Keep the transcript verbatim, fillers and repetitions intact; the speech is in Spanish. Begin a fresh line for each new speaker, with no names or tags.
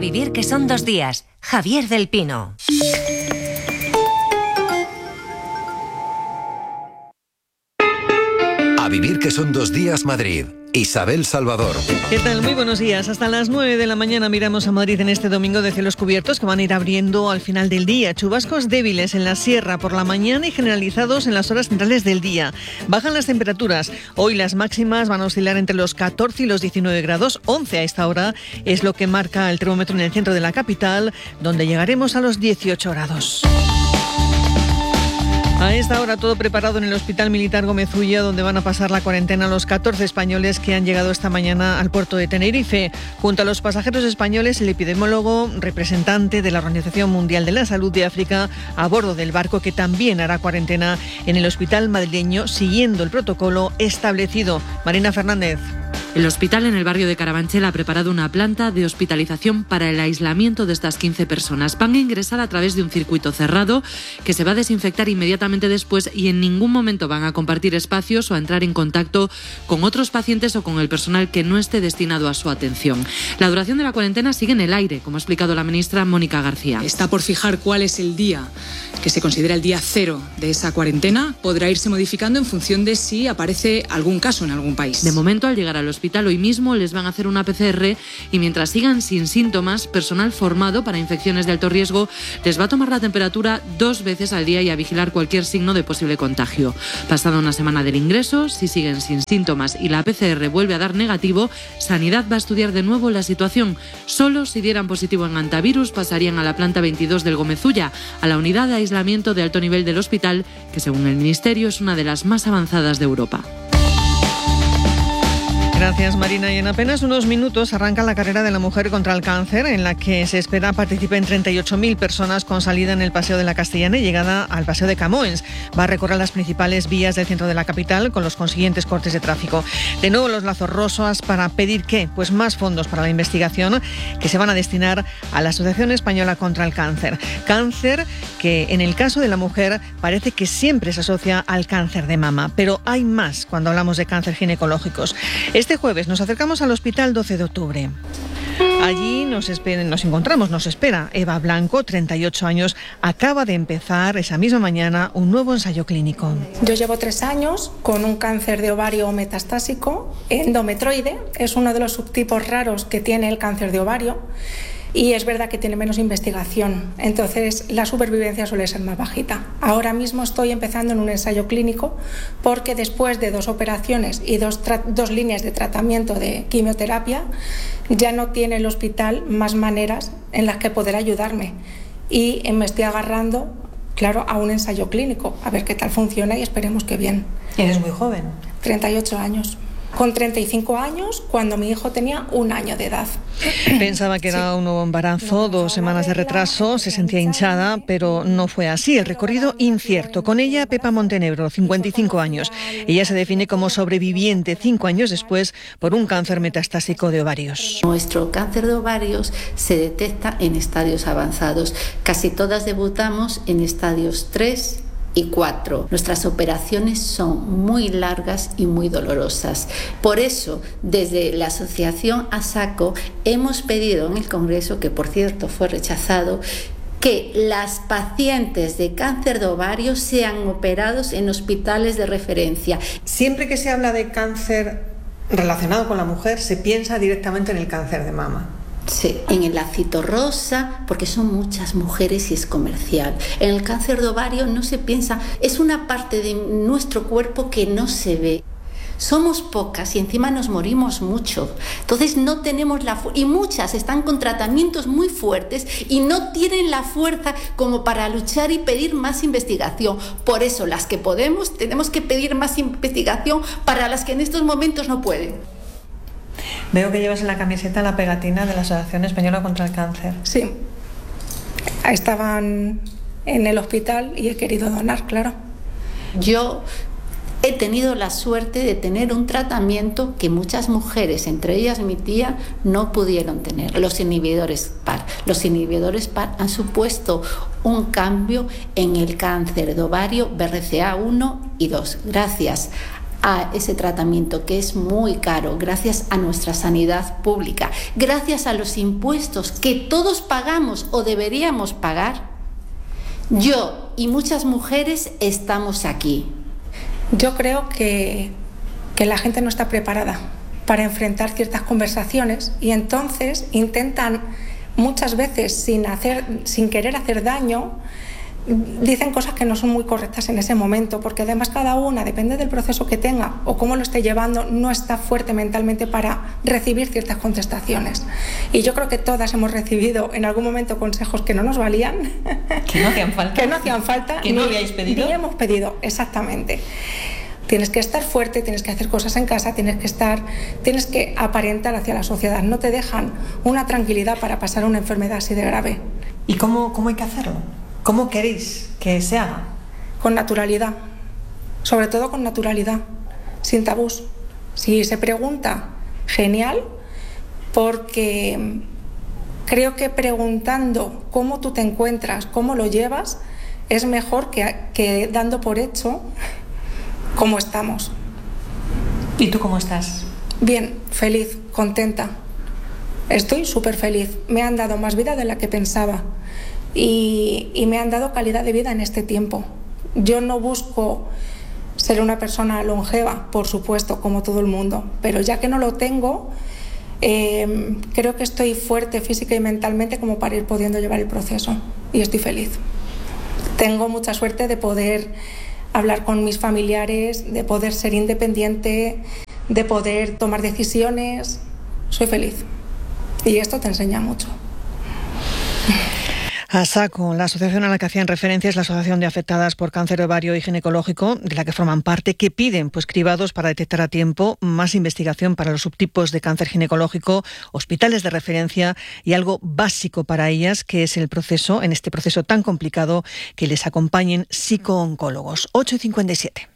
vivir que son dos días. Javier del Pino.
A vivir que son dos días Madrid. Isabel Salvador.
¿Qué tal? Muy buenos días. Hasta las nueve de la mañana miramos a Madrid en este domingo de cielos cubiertos que van a ir abriendo al final del día. Chubascos débiles en la sierra por la mañana y generalizados en las horas centrales del día. Bajan las temperaturas. Hoy las máximas van a oscilar entre los catorce y los diecinueve grados. once a esta hora es lo que marca el termómetro en el centro de la capital, donde llegaremos a los dieciocho grados. A esta hora todo preparado en el Hospital Militar Gómez Ulla, donde van a pasar la cuarentena los catorce españoles que han llegado esta mañana al puerto de Tenerife. Junto a los pasajeros españoles, el epidemiólogo representante de la Organización Mundial de la Salud de África a bordo del barco, que también hará cuarentena en el hospital madrileño siguiendo el protocolo establecido. Marina Fernández.
El hospital en el barrio de Carabanchel ha preparado una planta de hospitalización para el aislamiento de estas quince personas. Van a ingresar a través de un circuito cerrado que se va a desinfectar inmediatamente después y en ningún momento van a compartir espacios o a entrar en contacto con otros pacientes o con el personal que no esté destinado a su atención. La duración de la cuarentena sigue en el aire, como ha explicado la ministra Mónica García.
Está por fijar cuál es el día que se considera el día cero de esa cuarentena. Podrá irse modificando en función de si aparece algún caso en algún país.
De momento, al llegar al hospital hoy mismo les van a hacer una P C R y mientras sigan sin síntomas, personal formado para infecciones de alto riesgo les va a tomar la temperatura dos veces al día y a vigilar cualquier signo de posible contagio. Pasada una semana del ingreso, si siguen sin síntomas y la P C R vuelve a dar negativo, Sanidad va a estudiar de nuevo la situación. Solo si dieran positivo en antivirus pasarían a la planta veintidós del Gómez Ulla, a la unidad de aislamiento de alto nivel del hospital, que según el Ministerio es una de las más avanzadas de Europa.
Gracias, Marina. Y en apenas unos minutos arranca la carrera de la mujer contra el cáncer, en la que se espera participen treinta y ocho mil personas con salida en el Paseo de la Castellana y llegada al Paseo de Camoens. Va a recorrer las principales vías del centro de la capital con los consiguientes cortes de tráfico. De nuevo los lazos rosas para pedir ¿qué? Pues más fondos para la investigación que se van a destinar a la Asociación Española contra el Cáncer. Cáncer que en el caso de la mujer parece que siempre se asocia al cáncer de mama, pero hay más cuando hablamos de cáncer ginecológicos. Este jueves nos acercamos al Hospital doce de octubre. Allí nos, esperen, nos encontramos, nos espera Eva Blanco, treinta y ocho años. Acaba de empezar esa misma mañana un nuevo ensayo clínico.
Yo llevo tres años con un cáncer de ovario metastásico, endometroide. Es uno de los subtipos raros que tiene el cáncer de ovario. Y es verdad que tiene menos investigación, entonces la supervivencia suele ser más bajita. Ahora mismo estoy empezando en un ensayo clínico porque después de dos operaciones y dos, dos líneas de tratamiento de quimioterapia ya no tiene el hospital más maneras en las que poder ayudarme y me estoy agarrando, claro, a un ensayo clínico, a ver qué tal funciona y esperemos que bien.
Eres muy joven.
treinta y ocho años. Con treinta y cinco años, cuando mi hijo tenía un año de edad.
Pensaba que era un nuevo embarazo, dos semanas de retraso, se sentía hinchada, pero no fue así. El recorrido incierto. Con ella, Pepa Montenegro, cincuenta y cinco años. Ella se define como sobreviviente cinco años después por un cáncer metastásico de ovarios.
Nuestro cáncer de ovarios se detecta en estadios avanzados. Casi todas debutamos en estadios tres y cuatro. Nuestras operaciones son muy largas y muy dolorosas. Por eso, desde la asociación ASACO hemos pedido en el Congreso, que por cierto fue rechazado, que las pacientes de cáncer de ovario sean operados en hospitales de referencia.
Siempre que se habla de cáncer relacionado con la mujer, se piensa directamente en el cáncer de mama.
Sí, en el ácido rosa, porque son muchas mujeres y es comercial. En el cáncer de ovario no se piensa, es una parte de nuestro cuerpo que no se ve. Somos pocas y encima nos morimos mucho. Entonces no tenemos la fuerza, y muchas están con tratamientos muy fuertes y no tienen la fuerza como para luchar y pedir más investigación. Por eso las que podemos tenemos que pedir más investigación para las que en estos momentos no pueden.
Veo que llevas en la camiseta la pegatina de la Asociación Española contra el Cáncer.
Sí. Estaban en el hospital y he querido donar, claro.
Yo he tenido la suerte de tener un tratamiento que muchas mujeres, entre ellas mi tía, no pudieron tener. Los inhibidores P A R. Los inhibidores P A R han supuesto un cambio en el cáncer de ovario B R C A uno y dos. Gracias a ese tratamiento que es muy caro, gracias a nuestra sanidad pública, gracias a los impuestos que todos pagamos o deberíamos pagar, yo y muchas mujeres estamos aquí.
Yo creo que, que la gente no está preparada para enfrentar ciertas conversaciones y entonces intentan muchas veces sin, hacer, sin querer hacer daño, dicen cosas que no son muy correctas en ese momento, porque además cada una, depende del proceso que tenga o cómo lo esté llevando, no está fuerte mentalmente para recibir ciertas contestaciones. Y yo creo que todas hemos recibido en algún momento consejos que no nos valían,
que no hacían falta,
que no hacían falta,
que no habíais pedido.
Ni hemos pedido, exactamente. Tienes que estar fuerte, tienes que hacer cosas en casa, tienes que estar, tienes que aparentar hacia la sociedad. No te dejan una tranquilidad para pasar una enfermedad así de grave.
¿Y cómo, cómo hay que hacerlo? ¿Cómo queréis que se haga?
Con naturalidad, sobre todo con naturalidad, sin tabús. Si se pregunta, genial, porque creo que preguntando cómo tú te encuentras, cómo lo llevas, es mejor que, que dando por hecho cómo estamos.
¿Y tú cómo estás?
Bien, feliz, contenta. Estoy súper feliz. Me han dado más vida de la que pensaba. Y, y me han dado calidad de vida en este tiempo. Yo no busco ser una persona longeva, por supuesto, como todo el mundo, pero ya que no lo tengo, eh, creo que estoy fuerte física y mentalmente como para ir pudiendo llevar el proceso y estoy feliz. Tengo mucha suerte de poder hablar con mis familiares, de poder ser independiente, de poder tomar decisiones. Soy feliz y esto te enseña mucho.
ASACO, la asociación a la que hacían referencia, es la Asociación de Afectadas por Cáncer de Ovario y Ginecológico, de la que forman parte, que piden pues cribados para detectar a tiempo, más investigación para los subtipos de cáncer ginecológico, hospitales de referencia y algo básico para ellas, que es el proceso, en este proceso tan complicado, que les acompañen psicooncólogos. ocho y cincuenta y siete.